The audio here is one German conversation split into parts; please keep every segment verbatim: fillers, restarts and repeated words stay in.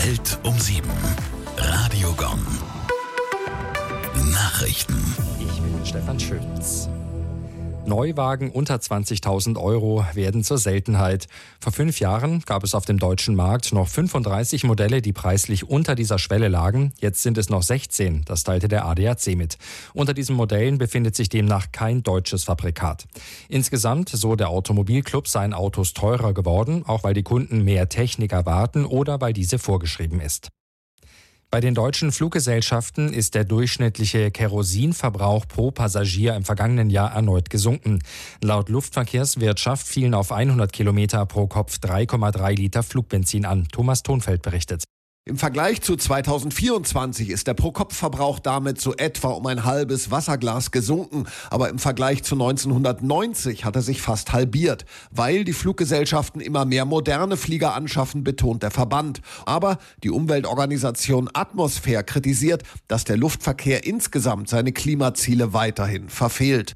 Welt um sieben. Radio Gong. Nachrichten. Ich bin Stefan Schütz. Neuwagen unter zwanzigtausend Euro werden zur Seltenheit. Vor fünf Jahren gab es auf dem deutschen Markt noch fünfunddreißig Modelle, die preislich unter dieser Schwelle lagen. Jetzt sind es noch sechzehn, das teilte der A D A C mit. Unter diesen Modellen befindet sich demnach kein deutsches Fabrikat. Insgesamt, so der Automobilclub, seien Autos teurer geworden, auch weil die Kunden mehr Technik erwarten oder weil diese vorgeschrieben ist. Bei den deutschen Fluggesellschaften ist der durchschnittliche Kerosinverbrauch pro Passagier im vergangenen Jahr erneut gesunken. Laut Luftverkehrswirtschaft fielen auf hundert Kilometer pro Kopf drei Komma drei Liter Flugbenzin an. Thomas Thonfeld berichtet. Im Vergleich zu zweitausendvierundzwanzig ist der Pro-Kopf-Verbrauch damit so etwa um ein halbes Wasserglas gesunken. Aber im Vergleich zu neunzehnhundertneunzig hat er sich fast halbiert. Weil die Fluggesellschaften immer mehr moderne Flieger anschaffen, betont der Verband. Aber die Umweltorganisation Atmosphäre kritisiert, dass der Luftverkehr insgesamt seine Klimaziele weiterhin verfehlt.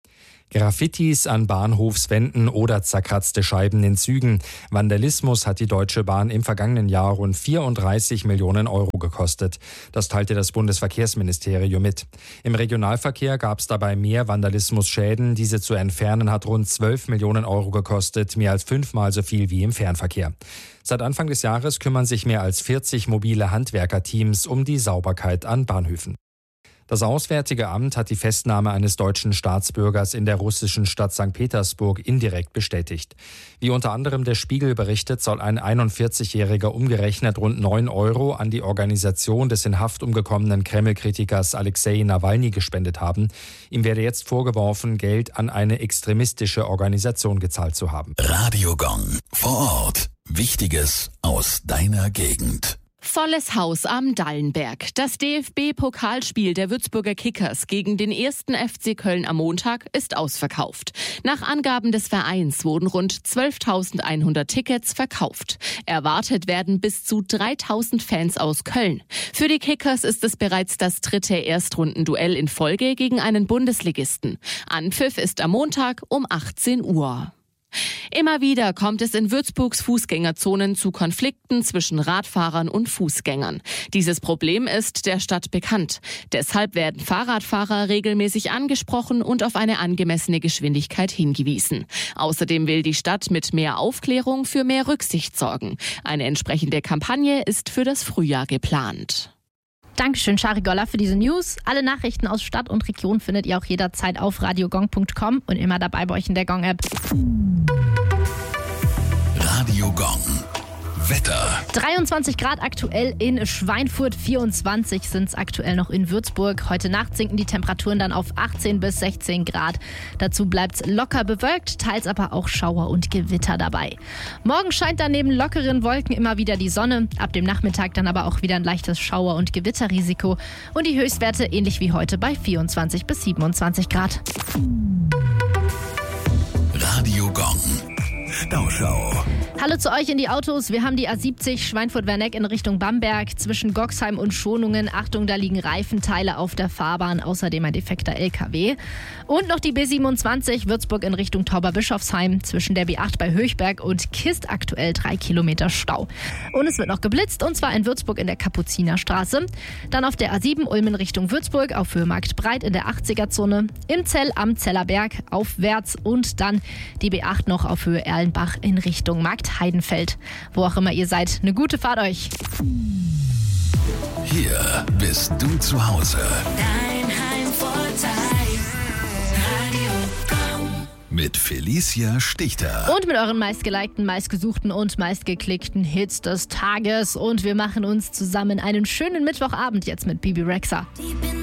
Graffitis an Bahnhofswänden oder zerkratzte Scheiben in Zügen. Vandalismus hat die Deutsche Bahn im vergangenen Jahr rund vierunddreißig Millionen Euro gekostet. Das teilte das Bundesverkehrsministerium mit. Im Regionalverkehr gab es dabei mehr Vandalismusschäden. Diese zu entfernen hat rund zwölf Millionen Euro gekostet, mehr als fünfmal so viel wie im Fernverkehr. Seit Anfang des Jahres kümmern sich mehr als vierzig mobile Handwerkerteams um die Sauberkeit an Bahnhöfen. Das Auswärtige Amt hat die Festnahme eines deutschen Staatsbürgers in der russischen Stadt Sankt Petersburg indirekt bestätigt. Wie unter anderem der Spiegel berichtet, soll ein einundvierzigjähriger umgerechnet rund neun Euro an die Organisation des in Haft umgekommenen Kreml-Kritikers Alexei Nawalny gespendet haben. Ihm werde jetzt vorgeworfen, Geld an eine extremistische Organisation gezahlt zu haben. Radio Gong. Vor Ort. Wichtiges aus deiner Gegend. Volles Haus am Dallenberg. Das D F B-Pokalspiel der Würzburger Kickers gegen den ersten F C Köln am Montag ist ausverkauft. Nach Angaben des Vereins wurden rund zwölftausendeinhundert Tickets verkauft. Erwartet werden bis zu dreitausend Fans aus Köln. Für die Kickers ist es bereits das dritte Erstrundenduell in Folge gegen einen Bundesligisten. Anpfiff ist am Montag um achtzehn Uhr. Immer wieder kommt es in Würzburgs Fußgängerzonen zu Konflikten zwischen Radfahrern und Fußgängern. Dieses Problem ist der Stadt bekannt. Deshalb werden Fahrradfahrer regelmäßig angesprochen und auf eine angemessene Geschwindigkeit hingewiesen. Außerdem will die Stadt mit mehr Aufklärung für mehr Rücksicht sorgen. Eine entsprechende Kampagne ist für das Frühjahr geplant. Dankeschön, Shari Goller, für diese News. Alle Nachrichten aus Stadt und Region findet ihr auch jederzeit auf radiogong punkt com und immer dabei bei euch in der Gong-App. Radio Gong. Wetter. dreiundzwanzig Grad aktuell in Schweinfurt, vierundzwanzig sind es aktuell noch in Würzburg. Heute Nacht sinken die Temperaturen dann auf achtzehn bis sechzehn Grad. Dazu bleibt es locker bewölkt, teils aber auch Schauer und Gewitter dabei. Morgen scheint dann neben lockeren Wolken immer wieder die Sonne. Ab dem Nachmittag dann aber auch wieder ein leichtes Schauer- und Gewitterrisiko. Und die Höchstwerte ähnlich wie heute bei vierundzwanzig bis siebenundzwanzig Grad. Radio Gong. Stauschau. Hallo zu euch in die Autos. Wir haben die A siebzig Schweinfurt-Werneck in Richtung Bamberg. Zwischen Goxheim und Schonungen. Achtung, da liegen Reifenteile auf der Fahrbahn. Außerdem ein defekter L K W. Und noch die B siebenundzwanzig Würzburg in Richtung Tauberbischofsheim. Zwischen der B acht bei Höchberg und Kist aktuell drei Kilometer Stau. Und es wird noch geblitzt, und zwar in Würzburg in der Kapuzinerstraße. Dann auf der A sieben Ulm in Richtung Würzburg auf Höhe Marktbreit in der achtziger-Zone. Im Zell am Zellerberg aufwärts und dann die B acht noch auf Höhe Erlenbach in Richtung Markt Heidenfeld. Wo auch immer ihr seid, eine gute Fahrt euch. Hier bist du zu Hause. Dein Heimvorteil. Radio Gong. Mit Felicia Stichter. Und mit euren meistgelikten, meistgesuchten und meistgeklickten Hits des Tages. Und wir machen uns zusammen einen schönen Mittwochabend jetzt mit Bibi Rexha. Deep in